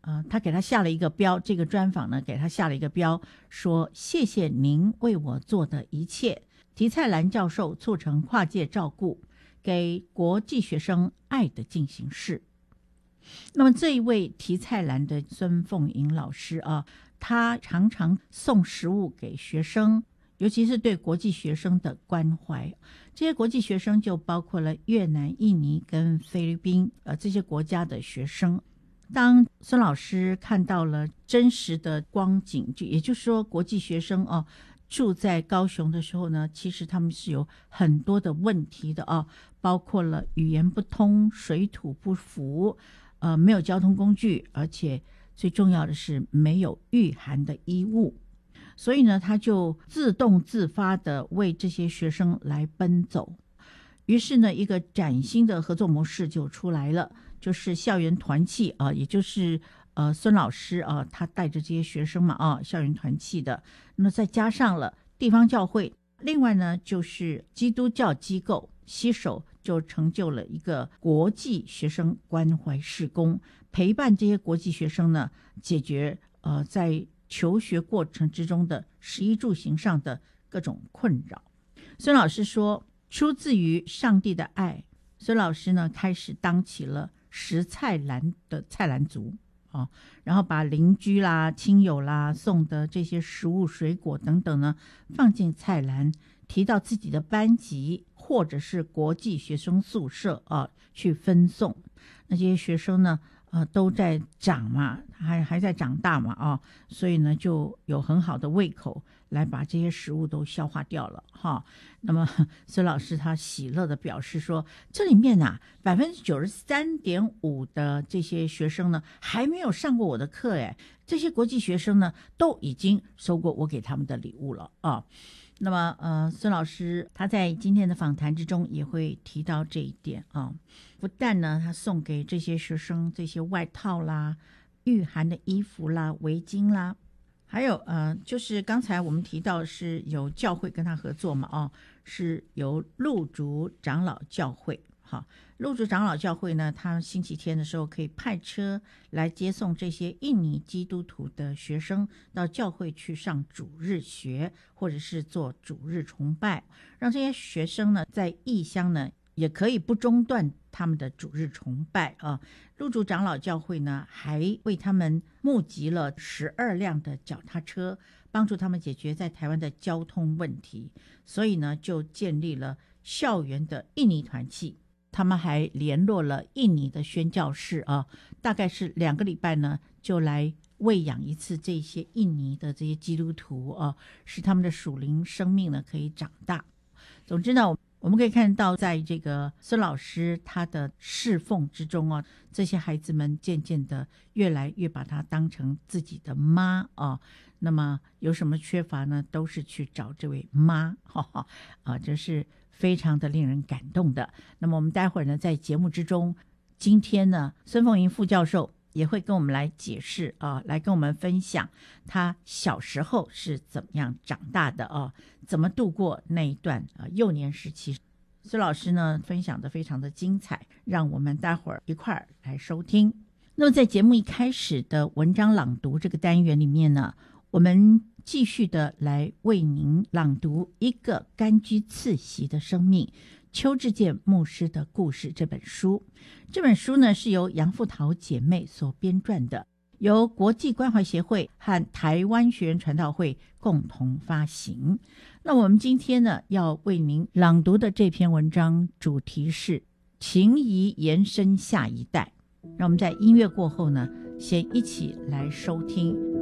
他给他下了一个标，这个专访呢给他下了一个标，说谢谢您为我做的一切，提蔡兰教授促成跨界照顾，给国际学生爱的进行式。那么这一位提蔡兰的孙凤莹老师他常常送食物给学生，尤其是对国际学生的关怀。这些国际学生就包括了越南、印尼跟菲律宾这些国家的学生。当孙老师看到了真实的光景，也就是说国际学生住在高雄的时候呢，其实他们是有很多的问题的包括了语言不通、水土不服，没有交通工具，而且最重要的是没有御寒的衣物。所以呢，他就自动自发的为这些学生来奔走。于是呢，一个崭新的合作模式就出来了，就是校园团契也就是孙老师他带着这些学生嘛校园团契的，那么再加上了地方教会，另外呢就是基督教机构携手，就成就了一个国际学生关怀事工，陪伴这些国际学生呢解决在求学过程之中的食衣住行上的各种困扰。孙老师说，出自于上帝的爱，孙老师呢开始当起了食菜篮的菜篮族然后把邻居啦、亲友啦送的这些食物、水果等等呢放进菜篮，提到自己的班级或者是国际学生宿舍去分送。那这些学生呢都在长嘛，还在长大嘛所以呢就有很好的胃口来把这些食物都消化掉了那么孙老师他喜乐的表示说，这里面93.5% 的这些学生呢还没有上过我的课这些国际学生呢都已经收过我给他们的礼物了那么孙老师他在今天的访谈之中也会提到这一点不但呢他送给这些学生这些外套啦、御寒的衣服啦、围巾啦，还有就是刚才我们提到是有教会跟他合作嘛是由陆竹长老教会陆竹长老教会呢，他星期天的时候可以派车来接送这些印尼基督徒的学生到教会去上主日学，或者是做主日崇拜，让这些学生呢在异乡呢也可以不中断他们的主日崇拜陆竹长老教会呢还为他们募集了12辆的脚踏车，帮助他们解决在台湾的交通问题，所以呢就建立了校园的印尼团契。他们还联络了印尼的宣教士大概是2个礼拜呢就来喂养一次这些印尼的这些基督徒使他们的属灵生命呢可以长大。总之呢，我们可以看到在这个孙老师他的侍奉之中这些孩子们渐渐的越来越把他当成自己的妈那么有什么缺乏呢都是去找这位妈这是非常的令人感动的。那么我们待会儿呢在节目之中，今天呢孙凤莹副教授也会跟我们来解释来跟我们分享他小时候是怎么样长大的怎么度过那一段幼年时期。孙老师呢分享的非常的精彩，让我们待会儿一块儿来收听。那么在节目一开始的文章朗读这个单元里面呢，我们继续的来为您朗读一个甘居次席的生命，邱志健牧师的故事这本书。这本书呢是由杨富桃姐妹所编撰的，由国际关怀协会和台湾学员传道会共同发行。那我们今天呢要为您朗读的这篇文章主题是情谊延伸下一代。让我们在音乐过后呢先一起来收听